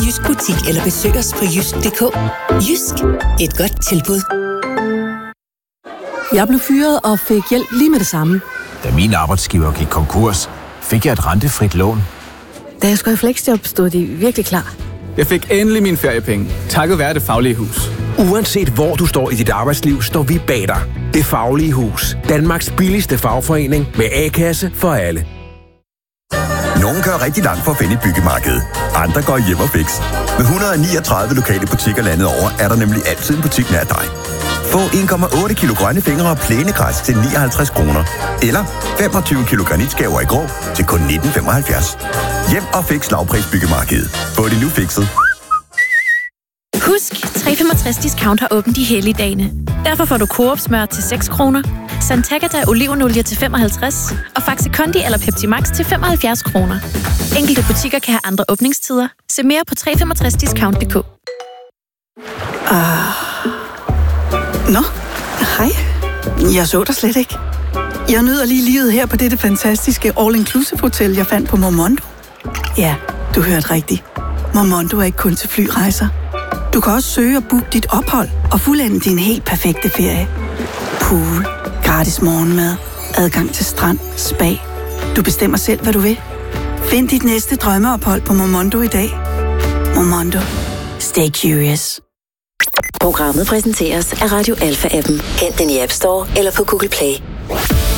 Jysk butik eller besøg os på jysk.dk. Jysk, et godt tilbud. Jeg blev fyret og fik hjælp lige med det samme. Da min arbejdsgiver gik konkurs, fik jeg et rentefrit lån. Da jeg skulle i fleksjob, stod de virkelig klar. Jeg fik endelig mine feriepenge, takket være Det Faglige Hus. Uanset hvor du står i dit arbejdsliv, står vi bag dig. Det Faglige Hus. Danmarks billigste fagforening med A-kasse for alle. Nogle kører rigtig langt for at finde et byggemarked. Andre går hjem og fix. Med 139 lokale butikker landet over, er der nemlig altid en butik nær dig. Få 1,8 kilo grønne fingre og plænegræs til 59 kroner. Eller 25 kilo granitskaver i grå til kun 19,75. Hjem og fix lavprisbyggemarkedet. Få det nu fikset. Husk, 365 Discount har åbent de hellige dage. Derfor får du Coop smør til 6 kroner, Santagata olivenolie til 55 og Faxe Kondi eller Pepsi Max til 75 kroner. Enkelte butikker kan have andre åbningstider. Se mere på 365discount.dk. Nå, hej. Jeg så dig slet ikke. Jeg nyder lige livet her på dette fantastiske all-inclusive hotel, jeg fandt på Momondo. Ja, du hørte rigtigt. Momondo er ikke kun til flyrejser. Du kan også søge og booke dit ophold og fuldende din helt perfekte ferie. Pool, gratis morgenmad, adgang til strand, spa. Du bestemmer selv, hvad du vil. Find dit næste drømmeophold på Momondo i dag. Momondo. Stay curious. Programmet præsenteres af Radio Alpha-appen. Hent den i App Store eller på Google Play.